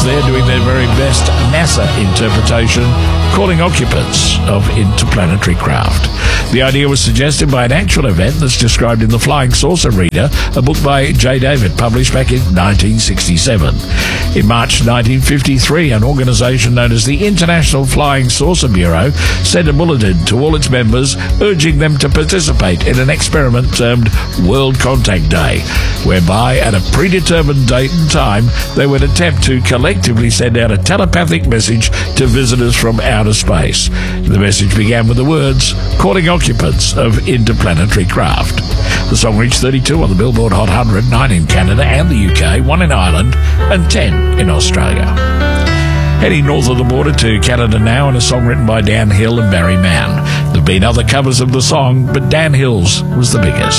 there doing their very best NASA interpretation, calling occupants of interplanetary craft. The idea was suggested by an actual event that's described in The Flying Saucer Reader, a book by J. David, published back in 1967. In March 1953, an organisation known as the International Flying Saucer Bureau sent a bulletin to all its members urging them to participate in an experiment termed World Contact Day, whereby at a predetermined date and time they would attempt to collectively send out a telepathic message to visitors from outer space. The message began with the words, calling occupants of interplanetary craft. The song reached 32 on the Billboard Hot 100, 9 in Canada and the UK, 1 in Ireland, and 10 in Australia. Heading north of the border to Canada now, and a song written by Dan Hill and Barry Mann. There have been other covers of the song, but Dan Hill's was the biggest.